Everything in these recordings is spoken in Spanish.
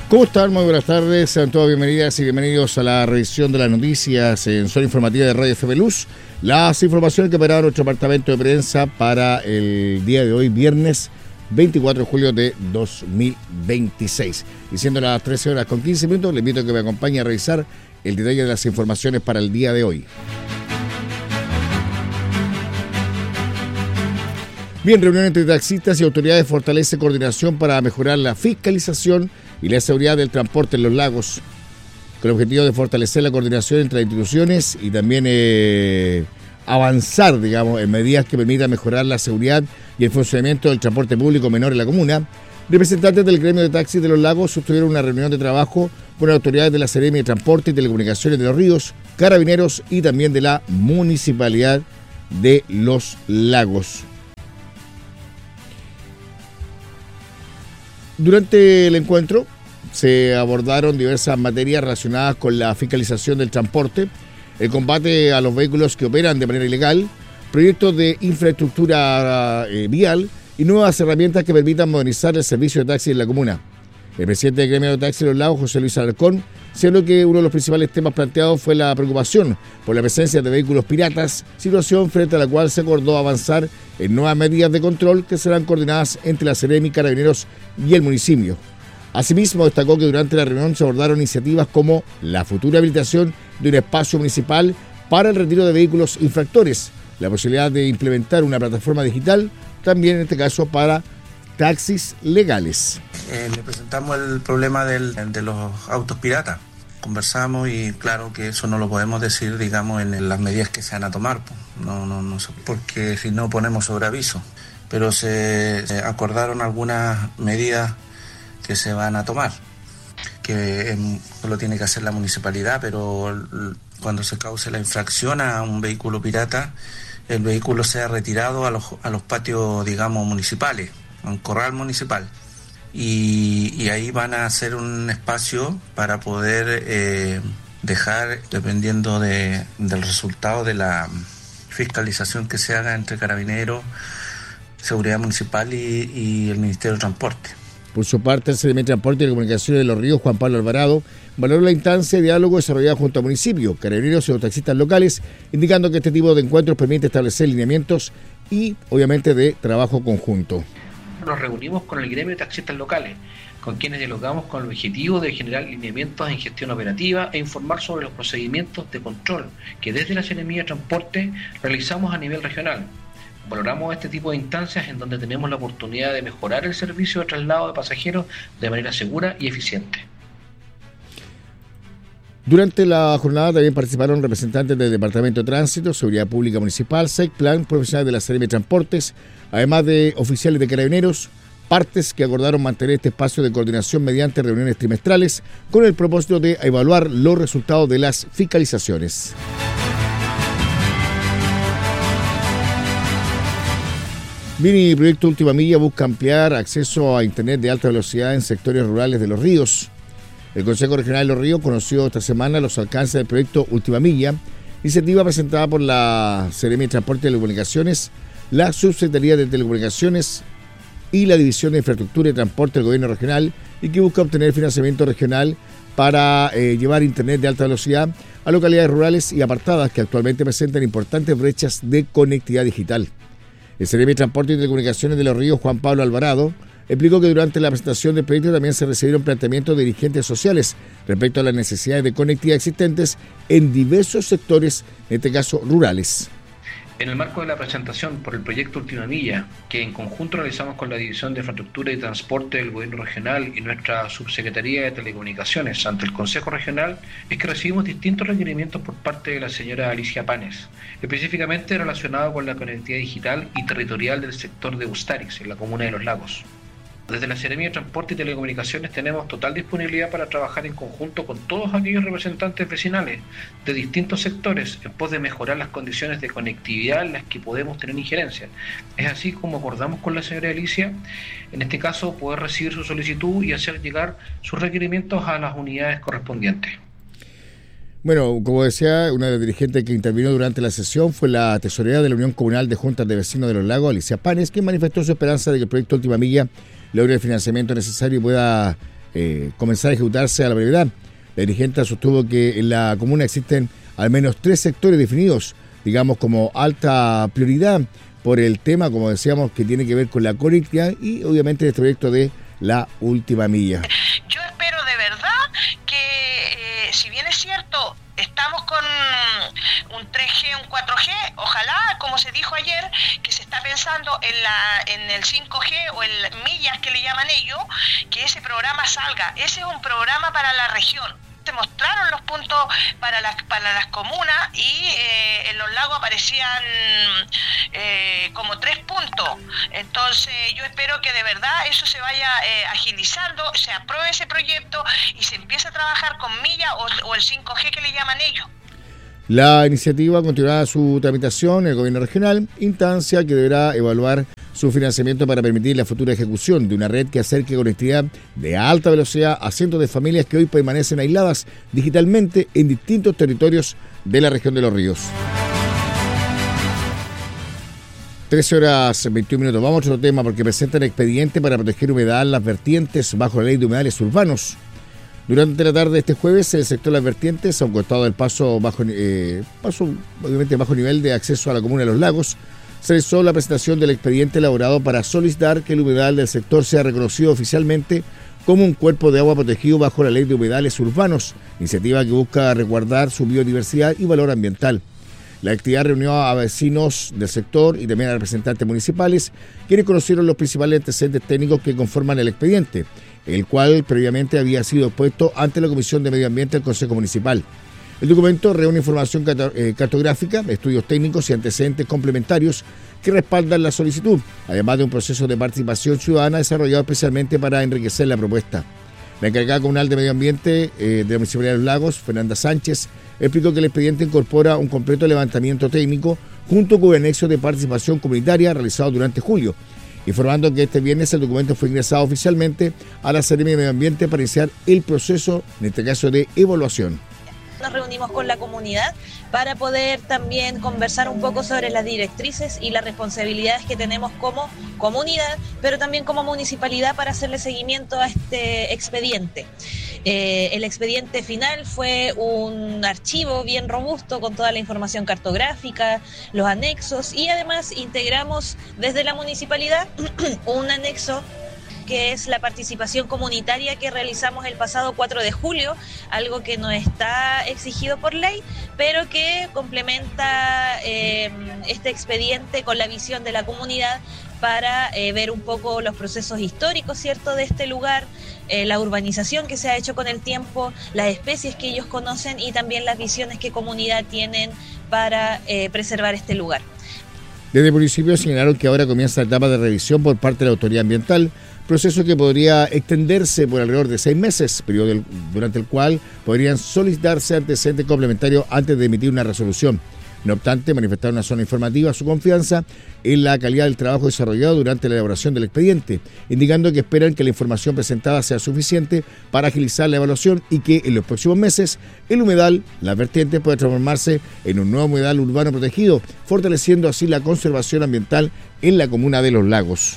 ¿Cómo están? Muy buenas tardes, sean todos bienvenidas y bienvenidos a la revisión de las noticias en Zona Informativa de Radio FM Luz. Las informaciones que opera nuestro departamento de prensa para el día de hoy, viernes 24 de julio de 2026. Y siendo las 13 horas con 15 minutos, le invito a que me acompañe a revisar el detalle de las informaciones para el día de hoy. Bien, reunión entre taxistas y autoridades fortalece coordinación para mejorar la fiscalización y la seguridad del transporte en los lagos, con el objetivo de fortalecer la coordinación entre las instituciones y también avanzar, en medidas que permitan mejorar la seguridad y el funcionamiento del transporte público menor en la comuna. Representantes del gremio de taxis de los lagos sostuvieron una reunión de trabajo con autoridades de la Seremi de Transporte y Telecomunicaciones de Los Ríos, Carabineros y también de la Municipalidad de Los Lagos. Durante el encuentro se abordaron diversas materias relacionadas con la fiscalización del transporte, el combate a los vehículos que operan de manera ilegal, proyectos de infraestructura vial y nuevas herramientas que permitan modernizar el servicio de taxi en la comuna. El presidente del gremio de taxi de los lagos, José Luis Alarcón, señaló que uno de los principales temas planteados fue la preocupación por la presencia de vehículos piratas, situación frente a la cual se acordó avanzar en nuevas medidas de control que serán coordinadas entre la Seremi, Carabineros y el municipio. Asimismo, destacó que durante la reunión se abordaron iniciativas como la futura habilitación de un espacio municipal para el retiro de vehículos infractores, la posibilidad de implementar una plataforma digital, también en este caso para taxis legales. Le presentamos el problema de los autos piratas. Conversamos y claro que eso no lo podemos decir, en las medidas que se van a tomar, no, porque si no ponemos sobre aviso. Pero se acordaron algunas medidas que se van a tomar, que lo tiene que hacer la municipalidad, pero cuando se cause la infracción a un vehículo pirata, el vehículo sea retirado a los patios, municipales, a un corral municipal. Y ahí van a hacer un espacio para poder dejar, dependiendo del resultado de la fiscalización que se haga entre Carabineros, Seguridad Municipal y el Ministerio de Transporte. Por su parte, el Seremi de Transporte y Telecomunicaciones de Los Ríos, Juan Pablo Alvarado, valoró la instancia de diálogo desarrollada junto al municipio, Carabineros y los taxistas locales, indicando que este tipo de encuentros permite establecer lineamientos y, obviamente, de trabajo conjunto. Nos reunimos con el gremio de taxistas locales, con quienes dialogamos con el objetivo de generar lineamientos en gestión operativa e informar sobre los procedimientos de control que desde la Seremi de Transporte realizamos a nivel regional. Valoramos este tipo de instancias en donde tenemos la oportunidad de mejorar el servicio de traslado de pasajeros de manera segura y eficiente. Durante la jornada también participaron representantes del Departamento de Tránsito, Seguridad Pública Municipal, SECPLAN, profesionales de la Seremi de Transportes, además de oficiales de Carabineros, partes que acordaron mantener este espacio de coordinación mediante reuniones trimestrales con el propósito de evaluar los resultados de las fiscalizaciones. Mini Proyecto Última Milla busca ampliar acceso a Internet de alta velocidad en sectores rurales de Los Ríos. El Consejo Regional de Los Ríos conoció esta semana los alcances del proyecto Última Milla, iniciativa presentada por la Seremi de Transporte y Telecomunicaciones, la Subsecretaría de Telecomunicaciones y la División de Infraestructura y Transporte del Gobierno Regional, y que busca obtener financiamiento regional para llevar Internet de alta velocidad a localidades rurales y apartadas que actualmente presentan importantes brechas de conectividad digital. El Seremi de Transporte y Telecomunicaciones de Los Ríos, Juan Pablo Alvarado, explicó que durante la presentación del proyecto también se recibieron planteamientos de dirigentes sociales respecto a las necesidades de conectividad existentes en diversos sectores, en este caso rurales. En el marco de la presentación por el proyecto Última Milla, que en conjunto realizamos con la División de Infraestructura y Transporte del Gobierno Regional y nuestra Subsecretaría de Telecomunicaciones ante el Consejo Regional, es que recibimos distintos requerimientos por parte de la señora Alicia Panes, específicamente relacionado con la conectividad digital y territorial del sector de Ustaris, en la comuna de Los Lagos. Desde la Seremi de Transporte y Telecomunicaciones tenemos total disponibilidad para trabajar en conjunto con todos aquellos representantes vecinales de distintos sectores en pos de mejorar las condiciones de conectividad en las que podemos tener injerencia. Es así como acordamos con la señora Alicia, en este caso, poder recibir su solicitud y hacer llegar sus requerimientos a las unidades correspondientes. Bueno, como decía, una de las dirigentes que intervino durante la sesión fue la tesorera de la Unión Comunal de Juntas de Vecinos de Los Lagos, Alicia Panes, quien manifestó su esperanza de que el proyecto Última Milla logre el financiamiento necesario y pueda comenzar a ejecutarse a la brevedad. La dirigente sostuvo que en la comuna existen al menos 3 sectores definidos, digamos, como alta prioridad por el tema, como decíamos, que tiene que ver con la conectividad y obviamente este proyecto de la última milla. Yo espero de verdad que, si bien es cierto, estamos con un 3G, un 4G, ojalá, como se dijo ayer, que se está pensando en el 5G o el millas que le llaman ellos, que ese programa salga. Ese es un programa para la región. Se mostraron los puntos para las comunas y en los lagos aparecían como 3 puntos. Entonces yo espero que de verdad eso se vaya agilizando, se apruebe ese proyecto y se empiece a trabajar con millas o el 5G que le llaman ellos. La iniciativa continuará su tramitación en el gobierno regional, instancia que deberá evaluar su financiamiento para permitir la futura ejecución de una red que acerque conectividad de alta velocidad a cientos de familias que hoy permanecen aisladas digitalmente en distintos territorios de la región de Los Ríos. 13:21. Vamos a otro tema porque presentan expediente para proteger humedad en las vertientes bajo la ley de humedales urbanos. Durante la tarde de este jueves, el sector de las vertientes, a un costado del paso obviamente bajo nivel de acceso a la comuna de Los Lagos, se realizó la presentación del expediente elaborado para solicitar que el humedal del sector sea reconocido oficialmente como un cuerpo de agua protegido bajo la ley de humedales urbanos, iniciativa que busca resguardar su biodiversidad y valor ambiental. La actividad reunió a vecinos del sector y también a representantes municipales, quienes conocieron los principales antecedentes técnicos que conforman el expediente, el cual previamente había sido expuesto ante la Comisión de Medio Ambiente del Consejo Municipal. El documento reúne información cartográfica, estudios técnicos y antecedentes complementarios que respaldan la solicitud, además de un proceso de participación ciudadana desarrollado especialmente para enriquecer la propuesta. La encargada comunal de Medio Ambiente de la Municipalidad de Los Lagos, Fernanda Sánchez, explicó que el expediente incorpora un completo levantamiento técnico junto con un anexo de participación comunitaria realizado durante julio, informando que este viernes el documento fue ingresado oficialmente a la Seremia de Medio Ambiente para iniciar el proceso, en este caso, de evaluación. Nos reunimos con la comunidad para poder también conversar un poco sobre las directrices y las responsabilidades que tenemos como comunidad, pero también como municipalidad para hacerle seguimiento a este expediente. El expediente final fue un archivo bien robusto con toda la información cartográfica, los anexos y además integramos desde la municipalidad un anexo que es la participación comunitaria que realizamos el pasado 4 de julio, algo que no está exigido por ley, pero que complementa este expediente con la visión de la comunidad para ver un poco los procesos históricos, ¿cierto?, de este lugar, la urbanización que se ha hecho con el tiempo, las especies que ellos conocen y también las visiones que comunidad tienen para preservar este lugar. Desde el municipio señalaron que ahora comienza la etapa de revisión por parte de la autoridad ambiental, proceso que podría extenderse por alrededor de 6 meses, periodo durante el cual podrían solicitarse antecedentes complementarios antes de emitir una resolución. No obstante, manifestaron una zona informativa su confianza en la calidad del trabajo desarrollado durante la elaboración del expediente, indicando que esperan que la información presentada sea suficiente para agilizar la evaluación y que en los próximos meses el humedal, las vertientes, pueda transformarse en un nuevo humedal urbano protegido, fortaleciendo así la conservación ambiental en la comuna de Los Lagos.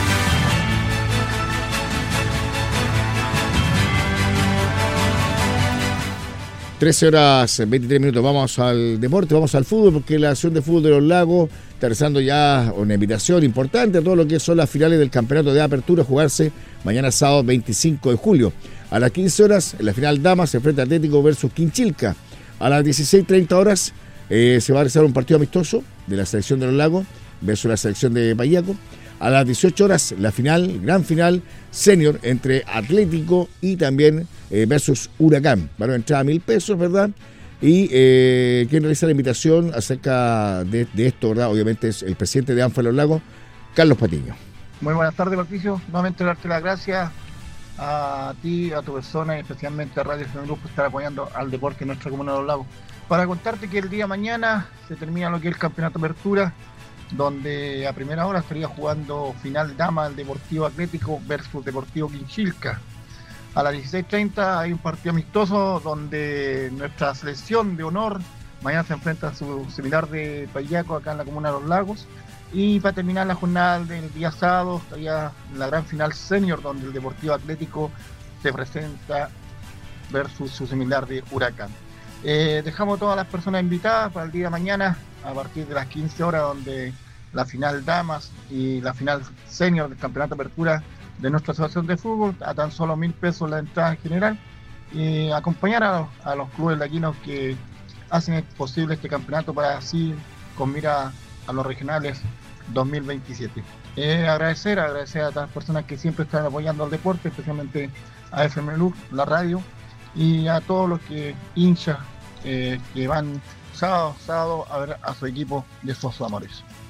13:23. Vamos al deporte, vamos al fútbol, porque la Asociación de Fútbol de Los Lagos está realizando ya una invitación importante a todo lo que son las finales del campeonato de apertura, a jugarse mañana sábado 25 de julio. A las 15 horas, en la final damas, se enfrenta Atlético versus Quinchilca. A las 16:30 se va a realizar un partido amistoso de la selección de Los Lagos versus la selección de Payaco. A las 18 horas, la final, gran final, senior entre Atlético y también versus Huracán. Van a entrar a 1.000 pesos, ¿verdad? Y quien realiza la invitación acerca de esto, ¿verdad? Obviamente es el presidente de ANFA de Los Lagos, Carlos Patiño. Muy buenas tardes, Patricio. Nuevamente darte las gracias a ti, a tu persona y especialmente a Radio Grupo por estar apoyando al deporte en nuestra comuna de Los Lagos. Para contarte que el día de mañana se termina lo que es el campeonato de apertura, donde a primera hora estaría jugando final dama el Deportivo Atlético versus Deportivo Quinchilca. A las 16:30 hay un partido amistoso donde nuestra selección de honor mañana se enfrenta a su similar de Payaco acá en la comuna de Los Lagos. Y para terminar la jornada del día sábado estaría la gran final senior, donde el Deportivo Atlético se presenta versus su similar de Huracán. Dejamos a todas las personas invitadas para el día de mañana a partir de las 15 horas, donde la final damas y la final senior del campeonato de apertura de nuestra asociación de fútbol, a tan solo 1.000 pesos la entrada en general, y acompañar a los clubes laquinos que hacen posible este campeonato para así con mira a los regionales 2027. Agradecer a todas las personas que siempre están apoyando al deporte, especialmente a FM Luz, la radio, y a todos los que hinchas que van sábado a ver a su equipo de sus amores.